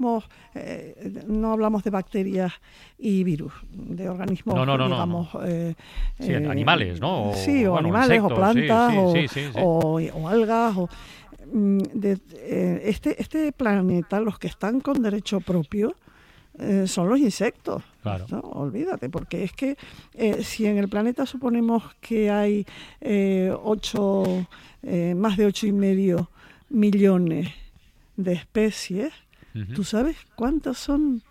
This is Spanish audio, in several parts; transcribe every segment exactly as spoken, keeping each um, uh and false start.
organismos, eh, no hablamos de bacterias y virus, de organismos, no, no, no, digamos... No, no. Eh, sí, eh, animales, ¿no? O, sí, o bueno, animales, insectos, o plantas, sí, o, sí, sí, sí. O, o algas, o... De, eh, este, este planeta, los que están con derecho propio, eh, son los insectos. Claro. ¿No? Olvídate, porque es que eh, si en el planeta suponemos que hay eh, ocho, eh, más de ocho y medio millones de especies, uh-huh. ¿Tú sabes cuántas son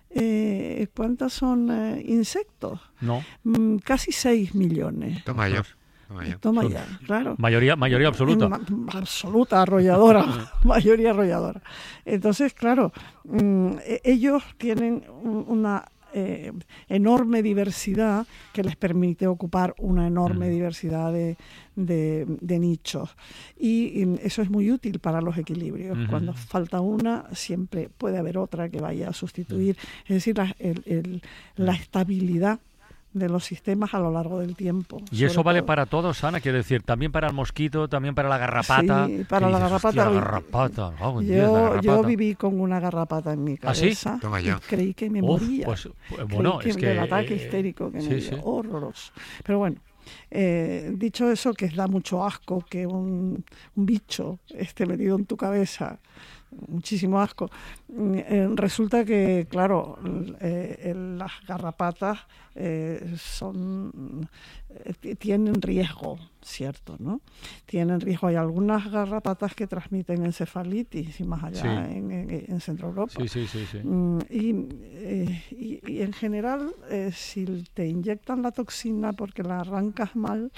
eh, cuántas son eh, insectos? No. Mm, casi seis millones. Toma ya. Toma ya, Toma ya, claro. Mayoría, mayoría absoluta. Ma- absoluta, arrolladora, mayoría arrolladora. Entonces, claro, mmm, ellos tienen una eh, enorme diversidad que les permite ocupar una enorme mm. diversidad de, de, de nichos. Y, y eso es muy útil para los equilibrios. Mm-hmm. Cuando falta una, siempre puede haber otra que vaya a sustituir. Mm. Es decir, la, el, el, la estabilidad de los sistemas a lo largo del tiempo. Y eso vale todo. para todos, Ana, quiero decir, también para el mosquito, también para la garrapata. Sí, para la dices, garrapata. La garrapata. Oh, yo, Dios, la garrapata. yo viví con una garrapata en mi cabeza. ¿Ah, sí? Toma ya. Y creí que me Uf, moría. Pues, bueno, creí es que que... el ataque eh, histérico que sí, me dio, sí. horroroso. Pero bueno, eh, dicho eso, que da mucho asco que un, un bicho esté metido en tu cabeza, muchísimo asco. Eh, resulta que, claro, eh, las garrapatas eh, son eh, tienen riesgo, ¿cierto? ¿No? Tienen riesgo. Hay algunas garrapatas que transmiten encefalitis y más allá sí. en, en, en Centro Europa. Sí, sí, sí, sí. Mm, y, eh, y, y en general, eh, si te inyectan la toxina porque la arrancas mal,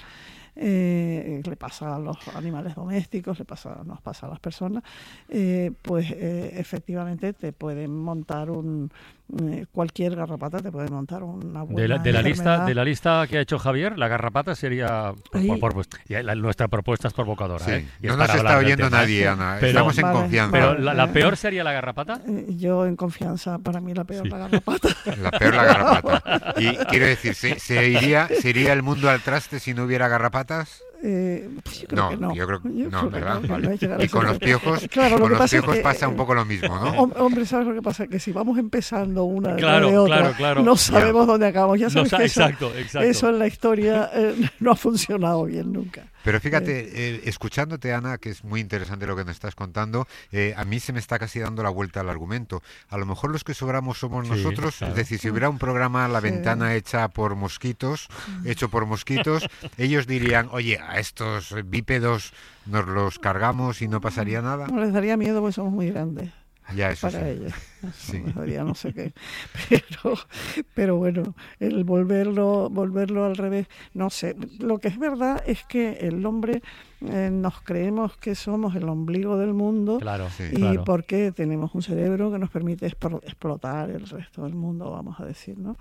Eh, le pasa a los animales domésticos, le pasa, nos pasa a las personas, eh, pues eh, efectivamente te pueden montar un eh, cualquier garrapata te puede montar una buena de la, de la enfermedad. lista de la lista que ha hecho Javier, la garrapata sería por, por, por, y la, nuestra propuesta es provocadora, sí. ¿eh? Y no nos está oyendo nadie, Ana. Pero, estamos en vale, confianza. Pero la, la peor sería la garrapata. Eh, yo en confianza, para mí la peor sí. la garrapata. La peor la garrapata. Y quiero decir, ¿se, se iría se iría el mundo al traste si no hubiera garrapatas? Eh, pues yo creo no, que no. yo creo que yo no, creo ¿verdad? Que no, vale. que no Y con los piojos, claro, con lo que los pasa, piojos es que, pasa un poco lo mismo, ¿no? Hombre, ¿sabes lo que pasa? Que si vamos empezando una claro, de otra, claro, claro. no sabemos ya. dónde acabamos. Ya sabes no, que exacto, eso, exacto. eso en la historia eh, no ha funcionado bien nunca. Pero fíjate, eh, escuchándote, Ana, que es muy interesante lo que nos estás contando, eh, a mí se me está casi dando la vuelta al argumento. A lo mejor los que sobramos somos sí, nosotros, claro. Es decir, si hubiera un programa La sí. Ventana hecha por mosquitos, hecho por mosquitos, ellos dirían, oye, a estos bípedos nos los cargamos y no pasaría nada. No les daría miedo porque somos muy grandes. Ya, eso para sí. ellos. Sí. Les daría no sé qué. Pero, pero bueno, el volverlo, volverlo al revés, no sé. Lo que es verdad es que el hombre eh, nos creemos que somos el ombligo del mundo. Claro, sí, y claro. porque tenemos un cerebro que nos permite expro- explotar el resto del mundo, vamos a decir, ¿no?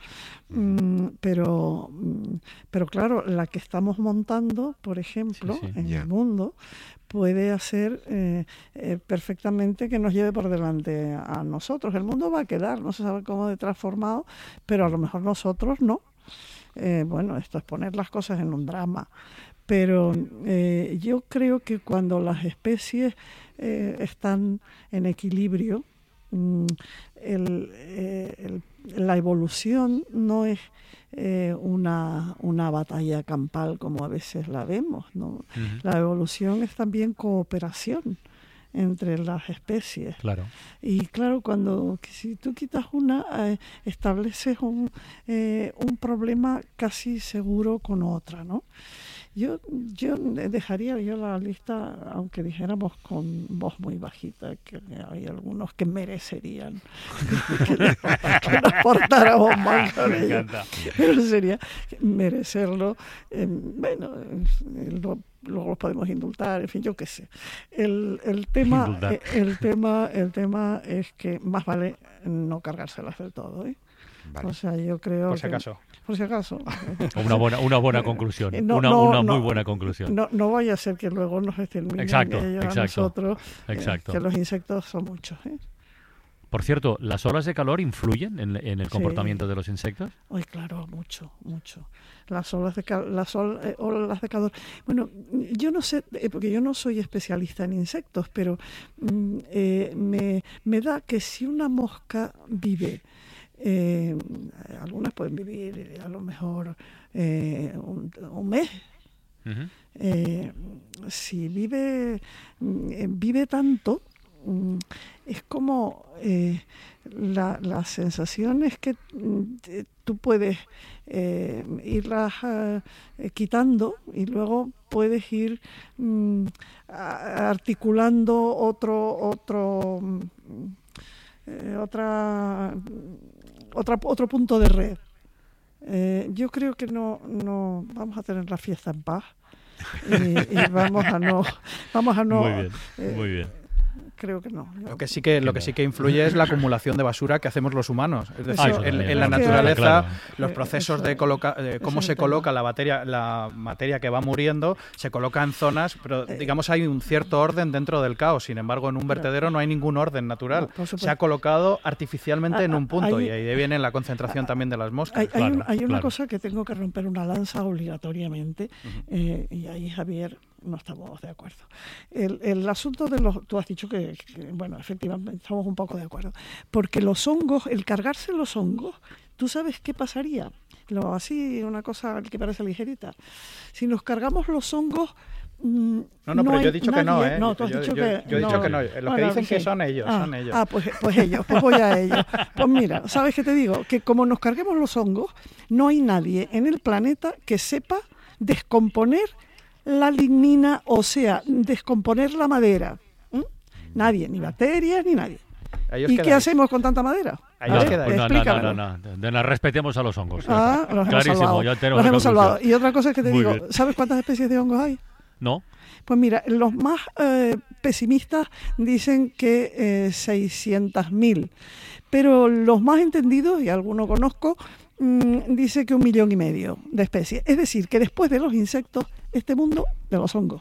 Mm, pero, mm, pero claro, la que estamos montando, por ejemplo, sí, sí. en yeah. el mundo, puede hacer eh, eh, perfectamente que nos lleve por delante a nosotros. El mundo va a quedar, no se sabe cómo de transformado, pero a lo mejor nosotros no. Eh, bueno, esto es poner las cosas en un drama. Pero eh, yo creo que cuando las especies eh, están en equilibrio, mm, el, eh, el, la evolución no es eh, una, una batalla campal como a veces la vemos, ¿no? Uh-huh. La evolución es también cooperación entre las especies. Claro. Y claro, cuando si tú quitas una, eh, estableces un, eh, un problema casi seguro con otra, ¿no? Yo, yo dejaría yo la lista, aunque dijéramos con voz muy bajita, que hay algunos que merecerían que, que, que nos portáramos mal con ellos. Pero sería merecerlo. Eh, bueno, lo, luego los podemos indultar, en fin, yo qué sé. El, el tema, el, el tema, el tema es que más vale no cargárselas del todo, ¿eh? Vale. O sea, yo creo por si que, acaso. Por si acaso. Una buena, una buena conclusión. No, una no, una no, muy buena conclusión. No, no vaya a ser que luego nos exterminen exacto, ellos exacto, a nosotros, exacto. Eh, que los insectos son muchos, ¿eh? Por cierto, ¿las olas de calor influyen en, en el comportamiento sí. de los insectos? Ay, claro, mucho, mucho. Las olas de, cal- las ol- eh, olas de calor. Bueno, yo no sé, eh, porque yo no soy especialista en insectos, pero mm, eh, me, me da que si una mosca vive, eh, algunas pueden vivir a lo mejor eh, un, un mes. Uh-huh. Eh, si vive, mm, vive tanto, mm, es como eh, la, las sensaciones que mm, te- tú puedes eh, irlas eh, quitando y luego puedes ir mm, a- articulando otro otro mm, eh, otra otra otro punto de red. Eh, yo creo que no no vamos a tener la fiesta en paz y, y vamos a no vamos a no Muy bien, eh, muy bien. creo que no. Lo que sí que lo que sí que influye es la acumulación de basura que hacemos los humanos. Es decir, Ah, eso en, también, en la claro. naturaleza, Claro. los Eh, procesos eso- de coloca, eh, eso cómo es se el tema. coloca la materia, la materia que va muriendo, se coloca en zonas, pero Eh, digamos hay un cierto orden dentro del caos. Sin embargo, en un Claro. vertedero no hay ningún orden natural. No, por supuesto. Se ha colocado artificialmente en un punto Hay- y ahí viene la concentración también de las moscas. Hay, hay Claro, un- hay una claro. cosa que tengo que romper una lanza obligatoriamente, Ujú. eh, y ahí, Javier, no estamos de acuerdo. El, el asunto de los... Tú has dicho que, que, bueno, efectivamente, estamos un poco de acuerdo. Porque los hongos, el cargarse los hongos, ¿tú sabes qué pasaría? Lo, así, una cosa que parece ligerita. Si nos cargamos los hongos... mm, No, no, pero hay yo he dicho que no, nadie- ¿eh? No, tú has Yo- dicho yo- que yo he dicho que no. Los que Bueno, dicen que sí. son ellos, ah, son ellos. Ah, pues, pues ellos, pues voy a ellos. Pues mira, ¿sabes qué te digo? Que como nos carguemos los hongos, no hay nadie en el planeta que sepa descomponer la lignina, o sea, descomponer la madera. ¿Mm? Nadie, ni bacterias, ni nadie. Ahí os ¿Y qué quedáis. hacemos con tanta madera? Ahí A os ver, quedáis. Pues no, no, no, explícamelo. no, no, de nada, respetemos a los hongos. Ah, los hemos Clarísimo, salvado. ya tenemos Los la hemos conclusión. salvado. Y otra cosa que te Muy digo, bien. ¿sabes cuántas especies de hongos hay? ¿No? Pues mira, los más eh, pesimistas dicen que eh, seiscientos mil, pero los más entendidos, y alguno conozco, mm, dice que un millón y medio de especies. Es decir, que después de los insectos, este mundo de los hongos.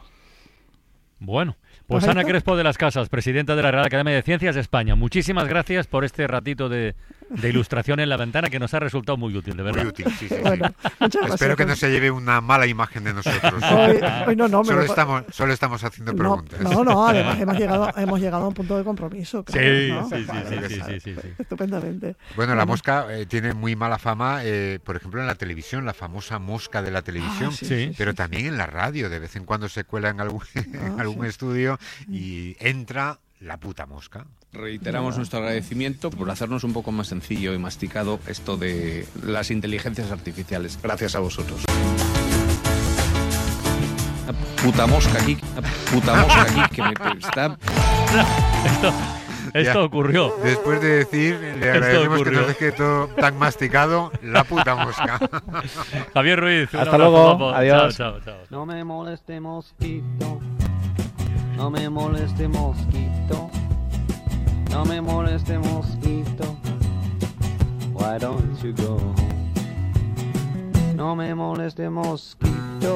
Bueno, Pues pues ahí Ana está. Crespo de las Casas, presidenta de la Real Academia de Ciencias de España, muchísimas gracias por este ratito de, de ilustración en la ventana que nos ha resultado muy útil, de verdad. Muy útil, sí, sí, sí. Bueno, muchas gracias. Espero que no se lleve una mala imagen de nosotros. Hoy, hoy no, no, me Solo lo- estamos, solo estamos haciendo no, preguntas. no, no, además hemos llegado, hemos llegado a un punto de compromiso. Sí, creo, ¿no? sí, sí, Vale, sí, vale, sí, vale. sí, sí, sí. Estupendamente. Bueno, la Bueno. mosca eh, tiene muy mala fama, eh, por ejemplo, en la televisión, la famosa mosca de la televisión, Ah, sí, Sí. sí, pero sí. también en la radio, de vez en cuando se cuela en algún, en Ah, algún sí. estudio y entra la puta mosca. Reiteramos nuestro agradecimiento por hacernos un poco más sencillo y masticado esto de las inteligencias artificiales. Gracias a vosotros. Una puta mosca aquí, una puta mosca aquí que me está... Esto, esto Ya. ocurrió. Después de decir, le agradecemos que ocurrió. nos deje todo tan masticado, la puta mosca. Javier Ruiz, un Hasta abrazo, luego, guapo. adiós. Chao, chao, chao. No me moleste mosquito, no me moleste mosquito, no me moleste mosquito, why don't you go home? No me moleste mosquito.